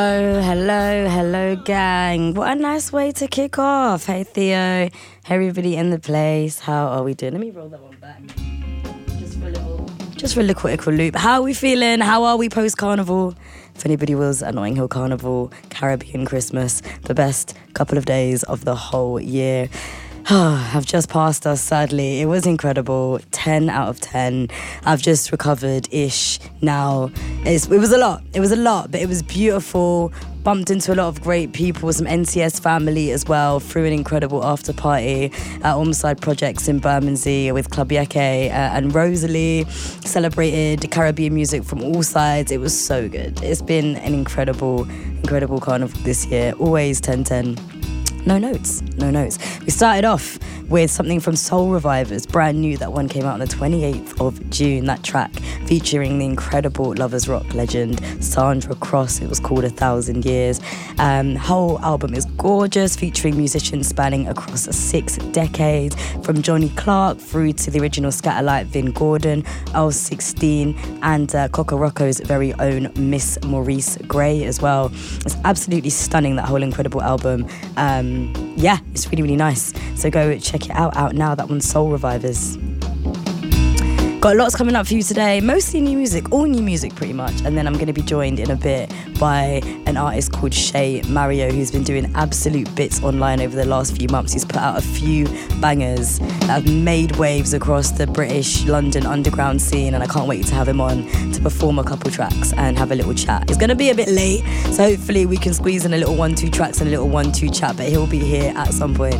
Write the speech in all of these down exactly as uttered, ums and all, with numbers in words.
Oh, hello, hello, gang. What a nice way to kick off. Hey, Theo. Hey, everybody in the place. How are we doing? Let me roll that one back. Just for a little, just for a little, little loop. How are we feeling? How are we post-carnival? If anybody was at Notting Hill Carnival, Caribbean Christmas, the best couple of days of the whole year. Have just passed us, sadly. It was incredible. ten out of ten. I've just recovered-ish now. It's, it was a lot. It was a lot, but it was beautiful. Bumped into a lot of great people, some N C S family as well, through an incredible after party at Ormside Projects in Bermondsey with Club Yeke uh, and Rosalie. Celebrated Caribbean music from all sides. It was so good. It's been an incredible, incredible carnival this year. Always ten ten. No notes, no notes. We started off with something from Soul Revivers, brand new. That one came out on the twenty-eighth of June, that track featuring the incredible Lovers Rock legend Sandra Cross. It was called A Thousand Years. Um, whole album is gorgeous, featuring musicians spanning across six decades, from Johnny Clark through to the original Scatterlight Vin Gordon, L sixteen, and uh, Kokorocko's very own Miss Maurice Gray as well. It's absolutely stunning, that whole incredible album. Um, yeah, it's really, really nice. So go check it out, out now. That one's Soul Revivers. Got lots coming up for you today, mostly new music, all new music pretty much. And then I'm going to be joined in a bit by an artist called Shay Mario, who's been doing absolute bits online over the last few months. He's put out a few bangers that have made waves across the British London underground scene, and I can't wait to have him on to perform a couple tracks and have a little chat. It's going to be a bit late, so hopefully we can squeeze in a little one two tracks and a little one two chat, but he'll be here at some point.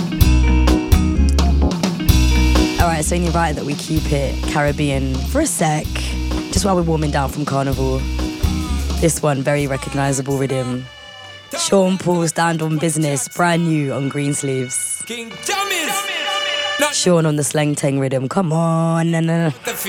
Alright, it's only right that we keep it Caribbean for a sec, just while we're warming down from Carnival. This one, very recognisable rhythm. Sean Paul, Stand on Business, brand new on Greensleeves. King Sean on the Slang Tang rhythm, come on.